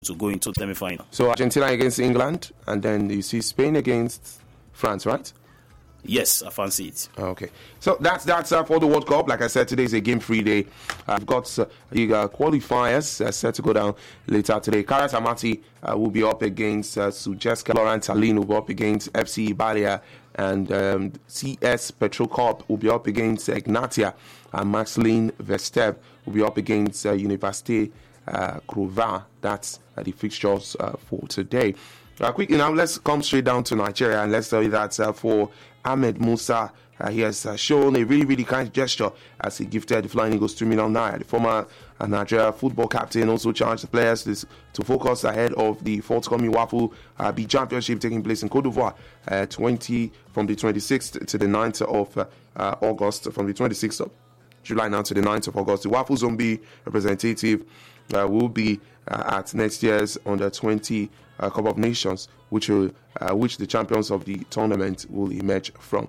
to go into the semi-final. So Argentina against England, and then you see Spain against France, right? Yes, I fancy it. Okay, so that's for the World Cup. Like I said, today is a game-free day. I've got qualifiers set to go down later today. Karat Amati will be up against Sujeska. Laurent Tallinn will be up against FC Ibalia, and CS Petrocop will be up against Ignatia, and Maxline Verstep will be up against Université Crova. That's the fixtures for today. Quickly now, let's come straight down to Nigeria, and let's tell you that for Ahmed Musa, he has shown a really, really kind gesture as he gifted the Flying Eagles 3 million naira. The former Nigeria football captain also charged the players to focus ahead of the forthcoming WAFU B Championship taking place in Cote d'Ivoire from the 26th to the 9th of August, from the 26th of July now to the 9th of August. The WAFU Zone B representative will be at next year's Under 20 Cup of Nations, which the champions of the tournament will emerge from.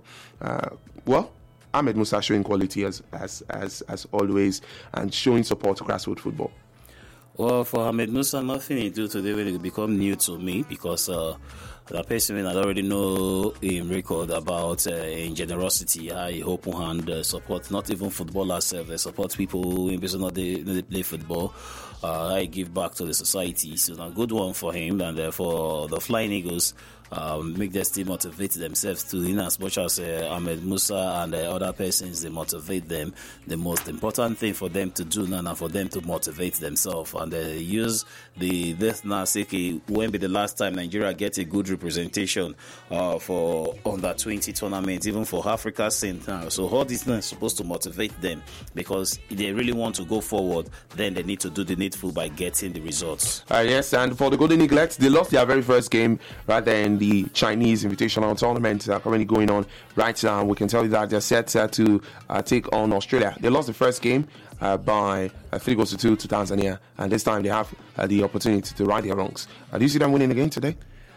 Ahmed Musa showing quality as always, and showing support to grassroots football. Well, for Ahmed Musa, nothing he do today will become new to me, because the person I already know him record about in generosity, high open hand support, not even footballers, they support people in person not they play football. I give back to the society. So a good one for him, and for the Flying Eagles, make them still motivate themselves too. In as much as Ahmed Musa and other persons, they motivate them. The most important thing for them to do now, for them to motivate themselves, and use this now. Say, when be the last time Nigeria get a good representation for Under 20 tournament, even for Africa scene now. So all these things are supposed to motivate them, because if they really want to go forward, then they need to do the needful by getting the results. Yes, and for the Golden Eaglets, they lost their very first game right there in the Chinese Invitational Tournament currently going on right now. We can tell you that they're set to take on Australia. They lost the first game by 3-2 to Tanzania, and this time they have the opportunity to right their wrongs. Do you see them winning again today?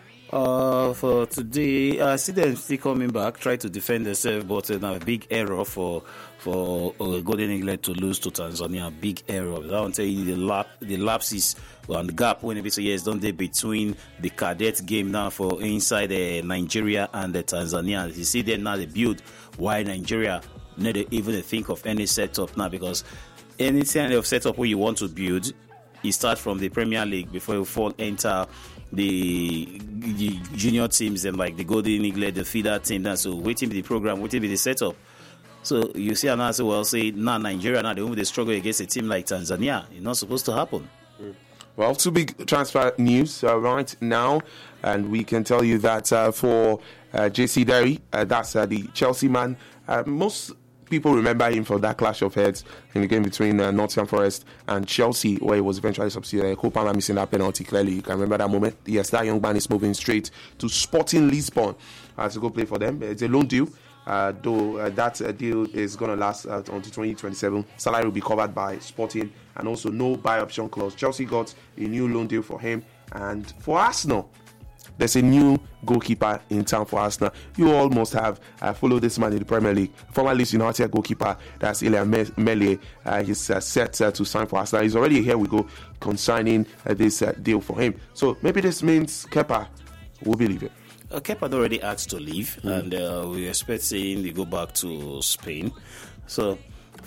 For today, I see them still coming back, try to defend themselves, but a big error for Golden England to lose to Tanzania. Big error. I want to tell you the lapses and the gap when it is don't they between the cadet game now for inside Nigeria and Tanzania. You see them now they build why Nigeria not even think of any setup now, because any kind of setup where you want to build, you start from the Premier League before you enter the junior teams and like the Golden Eagle, the feeder team. Now, so waiting be the program, waiting be the setup. So you see, and as well say now Nigeria now they struggle against a team like Tanzania. It's not supposed to happen. Well, two big transfer news right now, and we can tell you that for JC Derry, that's the Chelsea man. Most people remember him for that clash of heads in the game between Nottingham Forest and Chelsea, where he was eventually succeeded. Cole Palmer missing that penalty clearly. You can remember that moment. Yes, that young man is moving straight to Sporting Lisbon to go play for them. It's a loan deal. Though that deal is going to last until 2027. Salary will be covered by Sporting, and also no buy option clause. Chelsea got a new loan deal for him, and for Arsenal, there's a new goalkeeper in town for Arsenal. You all must have followed this man in the Premier League. Former Leeds United goalkeeper, that's Ilya Melie. He's set to sign for Arsenal. He's already here. We go consigning this deal for him. So maybe this means Kepa will be leaving. Kepa already asked to leave, and we expect saying they go back to Spain. So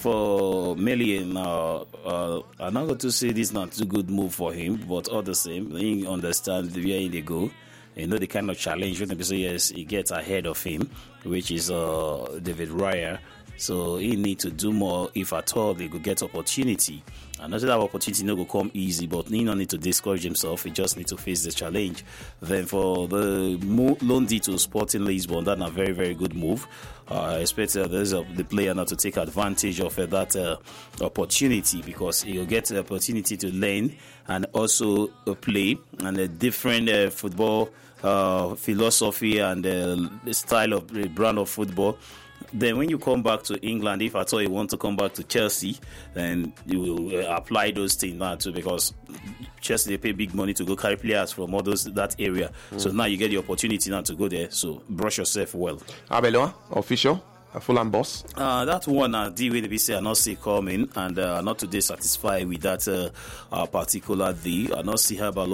for Melie now, I'm not going to say this is not a good move for him, but all the same, he understands where they go. You know the kind of challenge when say yes, he gets ahead of him, which is David Raya. So he need to do more if at all they could get opportunity. And not that opportunity no go come easy, but he don't need to discourage himself. He just need to face the challenge. Then for the loan deal to Sporting Lisbon, that's a very, very good move. I expect the player now to take advantage of that opportunity, because he'll get the opportunity to learn and also play and a different football philosophy and the style of the brand of football. Then when you come back to England, if at all you want to come back to Chelsea, then you will apply those things now too, because Chelsea, they pay big money to go carry players from all that area. So now you get the opportunity now to go there. So brush yourself well. Abeloa, official, a Fulham boss. That one, the way they say, I not see coming, and not today satisfied with that particular deal. I not see Abeloa